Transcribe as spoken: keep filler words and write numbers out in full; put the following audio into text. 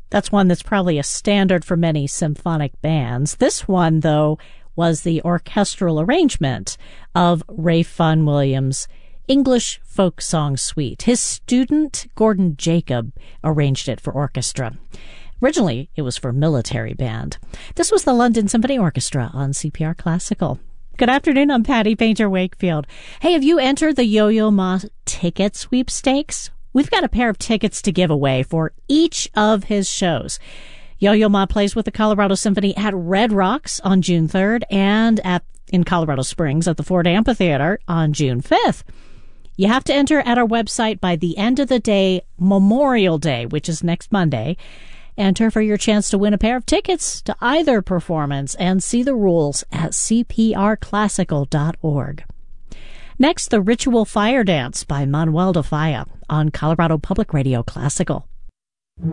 That's one that's probably a standard for many symphonic bands. This one, though, was the orchestral arrangement of Ralph Vaughan Williams' English Folk Song Suite. His student, Gordon Jacob, arranged it for orchestra. Originally, it was for military band. This was the London Symphony Orchestra on C P R Classical. Good afternoon, I'm Patty Painter Wakefield. Hey, have you entered the Yo-Yo Ma ticket sweepstakes? We've got a pair of tickets to give away for each of his shows. Yo-Yo Ma plays with the Colorado Symphony at Red Rocks on June third and at in Colorado Springs at the Ford Amphitheater on June fifth. You have to enter at our website by the end of the day, Memorial Day, which is next Monday. Enter for your chance to win a pair of tickets to either performance and see the rules at c p r classical dot org. Next, the Ritual Fire Dance by Manuel de Falla on Colorado Public Radio Classical.